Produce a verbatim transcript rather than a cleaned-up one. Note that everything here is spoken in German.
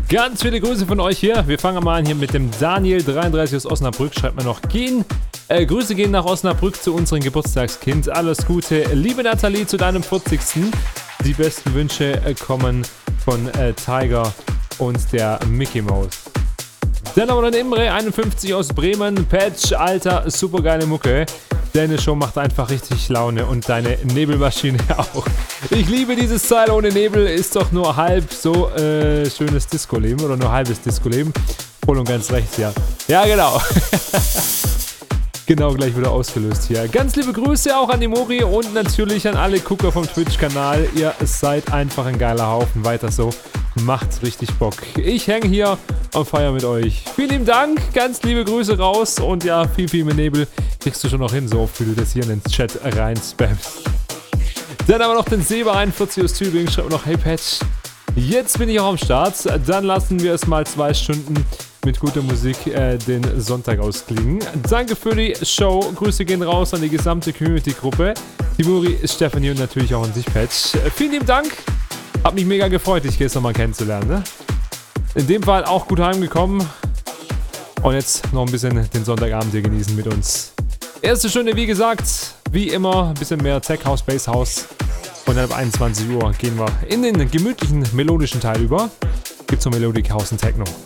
Ganz viele Grüße von euch hier. Wir fangen mal an hier mit dem Daniel dreiunddreißig aus Osnabrück. Schreibt mir noch, gehen. Äh, Grüße gehen nach Osnabrück zu unserem Geburtstagskind. Alles Gute. Liebe Nathalie, zu deinem vierzigsten Die besten Wünsche äh, kommen von äh, Tiger und der Mickey Mouse. Dann haben wir den Imre, einundfünfzig aus Bremen. Patch, Alter, super geile Mucke. Deine Show macht einfach richtig Laune und deine Nebelmaschine auch. Ich liebe dieses Teil, ohne Nebel ist doch nur halb so äh, schönes Disco-Leben oder nur halbes Disco-Leben. Voll und ganz recht, ja. Ja, genau. Genau, gleich wieder ausgelöst hier. Ganz liebe Grüße auch an die Mori und natürlich an alle Gucker vom Twitch-Kanal. Ihr seid einfach ein geiler Haufen. Weiter so. Macht richtig Bock. Ich hänge hier und feiere mit euch. Vielen lieben Dank. Ganz liebe Grüße raus. Und ja, viel, viel mit Nebel kriegst du schon noch hin, so oft wie du das hier in den Chat rein spammst. Dann haben wir noch den Seba einundvierzig aus Tübingen. Schreibt noch, hey Patch. Jetzt bin ich auch am Start. Dann lassen wir es mal zwei Stunden mit guter Musik äh, den Sonntag ausklingen. Danke für die Show. Grüße gehen raus an die gesamte Community-Gruppe. Die Muri, Stephanie und natürlich auch an dich, Patch. Äh, vielen lieben Dank. Hab mich mega gefreut, dich gestern mal kennenzulernen. Ne? In dem Fall auch gut heimgekommen. Und jetzt noch ein bisschen den Sonntagabend hier genießen mit uns. Erste Stunde, wie gesagt, wie immer, ein bisschen mehr Tech House, Bass House. Und dann ab einundzwanzig Uhr gehen wir in den gemütlichen, melodischen Teil über. Gibt's noch Melodic House und Techno.